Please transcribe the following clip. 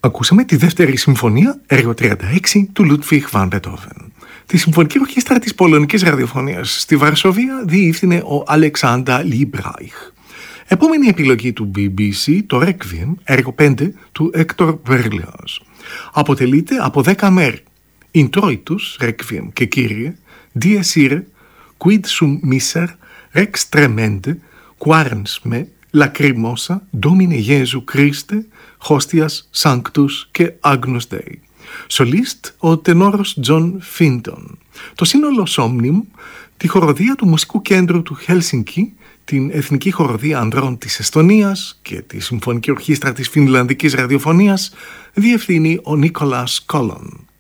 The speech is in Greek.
Ακούσαμε τη δεύτερη συμφωνία, έργο 36 του Λούντβιχ βαν Μπετόβεν. Τη Συμφωνική Ορχήστρα της Πολωνικής Ραδιοφωνίας στη Βαρσοβία διεύθυνε ο Αλεξάντα Λίμπραϊχ. Επόμενη επιλογή του BBC, το Requiem, έργο 5 του Έκτορ Μπερλιόζ. Αποτελείται από 10 μέρη. Introitus, Requiem και Kyrie, Dies irae, quid sum miser, rex tremende, quarens me, lacrimosa, Domine Jesu Christe, Hostias Sanctus και Agnus Dei. Σολίστ ο τενόρος Τζον Φίντον. Το σύνολο Somnium, τη χοροδία του Μουσικού Κέντρου του Χέλσινκι, την Εθνική Χοροδία Ανδρών της Εστονίας και τη Συμφωνική Ορχήστρα της Φινλανδικής Ραδιοφωνίας διευθύνει ο Νίκολας Κόλον.